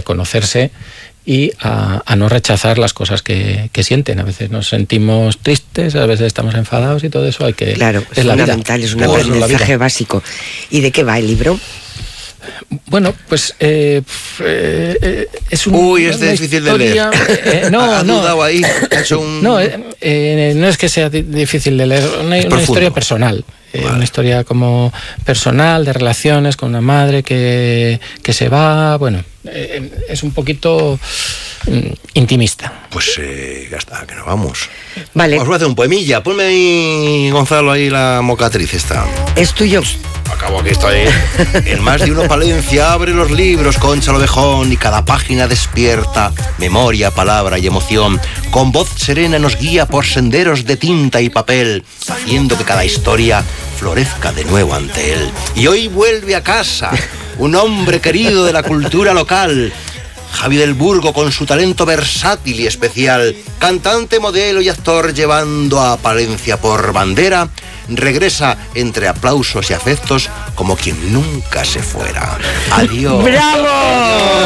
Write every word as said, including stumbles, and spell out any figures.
conocerse y a, a no rechazar las cosas que, que sienten. A veces nos sentimos tristes, a veces estamos enfadados y todo eso hay que... Claro, es, es fundamental, es un aprendizaje básico. ¿Y de qué va el libro? Bueno, pues eh, eh, es un... Uy, es difícil historia, de leer. Eh, no, ha no, dudado ahí, ha hecho un... no, eh, no es que sea difícil de leer, una, una historia personal. Eh, vale. Una historia como personal, de relaciones con una madre que, que se va, bueno, eh, es un poquito mm, intimista. Pues eh, ya está, que nos vamos. Vale. Os voy a hacer un poemilla, ponme ahí, Gonzalo, ahí la mocatriz esta. Es tuyo. Acabo que estoy. En más de uno Palencia abre los libros Concha Lobejón y cada página despierta memoria, palabra y emoción. Con voz serena nos guía por senderos de tinta y papel, haciendo que cada historia florezca de nuevo ante él. Y hoy vuelve a casa un hombre querido de la cultura local, Javi del Burgo, con su talento versátil y especial, cantante, modelo y actor, llevando a Palencia por bandera, regresa entre aplausos y afectos como quien nunca se fuera. Adiós. ¡Bravo!